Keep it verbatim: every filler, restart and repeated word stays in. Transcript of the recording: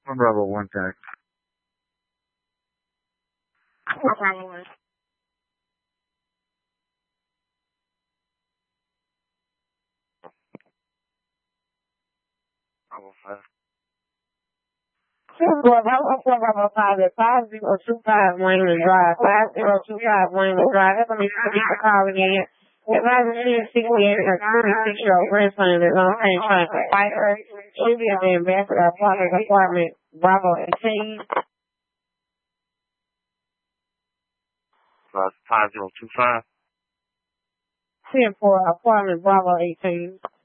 One Bravo, one tag. One Bravo, one. Bravo five. Two Bravo, Bravo, Bravo five at five zero two five Wayland Drive. Five zero two five Wayland Drive. That's what we are calling in. If I was in sixty-eight, a thirty-six-year-old grandson is on same trying to fight her. She'll be at the ambassador apartment, apartment Bravo eighteen. Uh, five zero two five. ten four apartment Bravo eighteen.